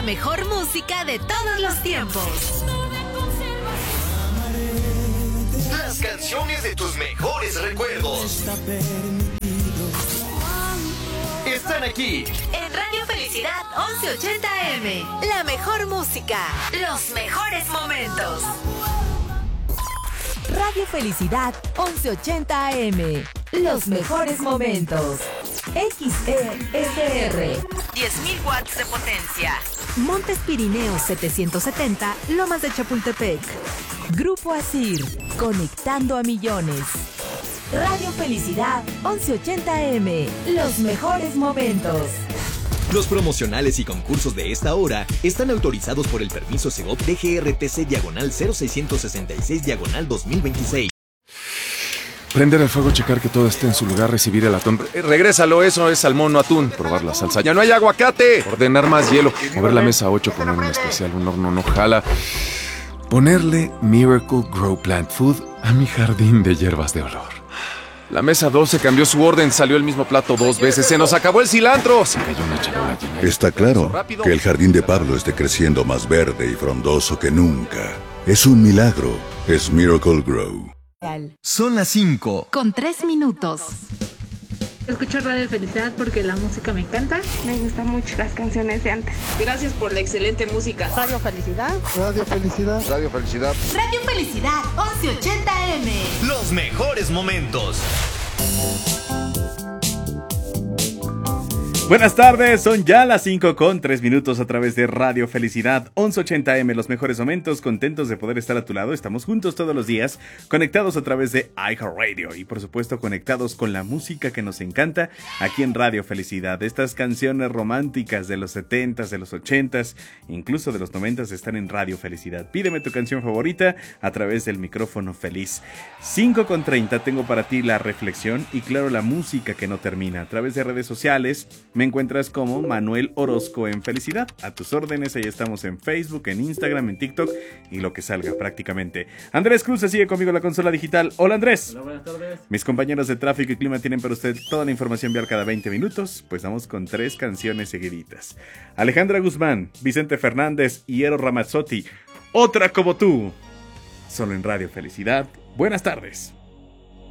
mejor música de todos los tiempos. Las canciones de tus mejores recuerdos están aquí En Radio Felicidad 1180 AM. La mejor música, los mejores momentos. Radio Felicidad 1180 AM. Los mejores momentos. XESR. 10.000 watts de potencia. Montes Pirineos 770, Lomas de Chapultepec. Grupo Asir, conectando a millones. Radio Felicidad 1180 AM. Los mejores momentos. Los promocionales y concursos de esta hora están autorizados por el permiso Segov DGRTC diagonal 0666 Prender el fuego, checar que todo esté en su lugar, recibir el atún. Regrésalo, eso es salmón, no atún. Probar la salsa. ¡Ya no hay aguacate! Ordenar más hielo. Mover la mesa 8, poner un especial, un horno no jala. Ponerle Miracle Grow Plant Food a mi jardín de hierbas de olor. La mesa 12 cambió su orden, salió el mismo plato 2 veces. ¡Se nos acabó el cilantro! Se cayó una charola llena. Está claro que el jardín de Pablo esté creciendo más verde y frondoso que nunca. Es un milagro. Es Miracle Grow. Son las 5 con 3 minutos. Escucho Radio Felicidad porque la música me encanta. Me gustan mucho las canciones de antes. Gracias por la excelente música. Radio Felicidad. Radio Felicidad. Radio Felicidad. Radio Felicidad 1180 AM. los mejores momentos. Buenas tardes, son ya las 5 con 3 minutos a través de Radio Felicidad 1180M, los mejores momentos, contentos de poder estar a tu lado. Estamos juntos todos los días, conectados a través de iHeartRadio y por supuesto conectados con la música que nos encanta aquí en Radio Felicidad. Estas canciones románticas de los 70s, de los 80s, incluso de los 90s están en Radio Felicidad. Pídeme tu canción favorita a través del micrófono feliz. 5 con 30 tengo para ti la reflexión y claro la música que no termina. A través de redes sociales me encuentras como Manuel Orozco en Felicidad. A tus órdenes, ahí estamos en Facebook, en Instagram, en TikTok y lo que salga prácticamente. Andrés Cruz sigue conmigo en la consola digital. Hola Andrés. Hola, buenas tardes. Mis compañeros de tráfico y clima tienen para usted toda la información vial cada 20 minutos. Pues vamos con 3 canciones seguiditas. Alejandra Guzmán, Vicente Fernández y Eros Ramazzotti. Otra como tú. Solo en Radio Felicidad. Buenas tardes.